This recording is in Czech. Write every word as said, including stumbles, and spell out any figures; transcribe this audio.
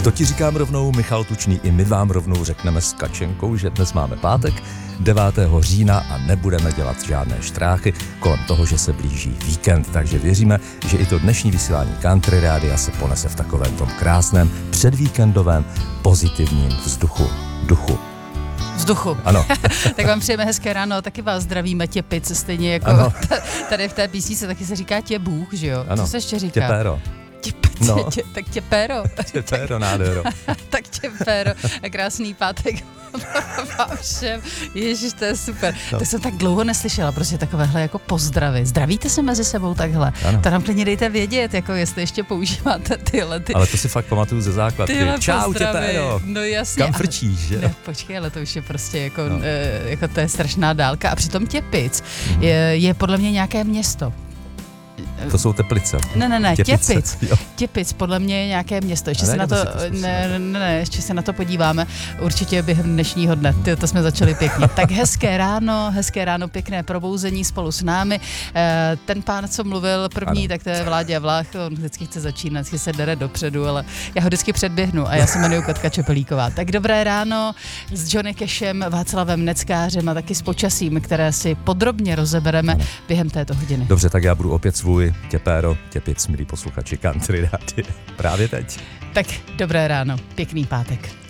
To ti říkám rovnou, Michal Tučný, i my vám rovnou řekneme s Kačenkou, že dnes máme pátek devátého října a nebudeme dělat žádné štráchy kolem toho, že se blíží víkend. Takže věříme, že i to dnešní vysílání Country Rádia se ponese v takovém tom krásném předvíkendovém pozitivním vzduchu. Duchu. Vzduchu. Ano. Tak vám přejeme hezké ráno, taky vás zdravíme Těpic, stejně jako t- tady v té písničce taky se říká tě Bůh, že jo? Ano. Co se ještě říká? Těpéro. Těp, tě, No. tě, tak těpéro. Těpéro, nádhero. Tak těpéro. A krásný pátek vám všem. Ježiš, to je super. No. To jsem tak dlouho neslyšela, prostě takovéhle jako pozdravy. Zdravíte se mezi sebou takhle? Ano. To nám klidně dejte vědět, jako jestli ještě používáte tyhle ty... Ale to si fakt pamatuju ze základky. Čau, těpéro. No jasně. Kam frčíš, že? Ne, počkej, ale to už je prostě jako, no. e, jako to je strašná dálka. A přitom Těpic mm. je, je podle mě nějaké město. To jsou Teplice. Ne, ne, ne, Těpice. Těpic. Těpic, podle mě je nějaké město. Ještě se na to, to ne, ne, ne, ještě se na to podíváme. Určitě během dnešního dne. Ty, to jsme začali pěkně. Tak hezké ráno, hezké ráno, pěkné probouzení spolu s námi. Ten pán, co mluvil první, ano. Tak to je Vláďa Vlách. On vždycky chce začínat, vždycky se dere dopředu, ale já ho vždycky předběhnu a já se jmenuji Katka Čepelíková. Tak dobré ráno s Johnny Cashem, Václavem Neckářem a taky s počasím, které si podrobně rozebereme ano. během této hodiny. Dobře, tak já budu opět svůj Těpéro, Těpic, milí posluchači Country Rádia. Právě teď. Tak dobré ráno, pěkný pátek.